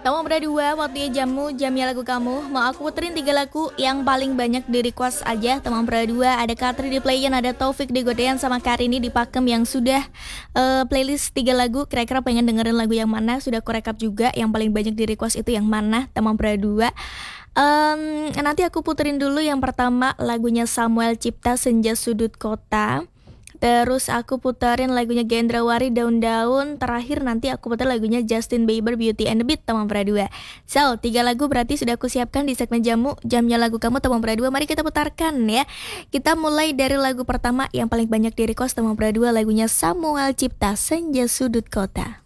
Tamu berdua, waktunya jamu, jamnya lagu kamu. Mau aku puterin 3 lagu yang paling banyak di request aja. Teman berdua, ada Katri di Playan, ada Taufik di Godean, sama Karini di Pakem yang sudah playlist 3 lagu. Kira-kira pengen dengerin lagu yang mana? Sudah aku rekap juga yang paling banyak di request itu yang mana, teman berdua. Nanti aku puterin dulu yang pertama lagunya Samuel Cipta, Senja Sudut Kota. Terus aku puterin lagunya Gendrawari, Daun-Daun. Terakhir nanti aku putar lagunya Justin Bieber, Beauty and the Beat, teman berdua. So, 3 lagu berarti sudah aku siapkan di segmen jamu, jamnya lagu kamu, teman berdua. Mari kita putarkan ya. Kita mulai dari lagu pertama yang paling banyak di request, teman berdua, lagunya Samuel Cipta, Senja Sudut Kota.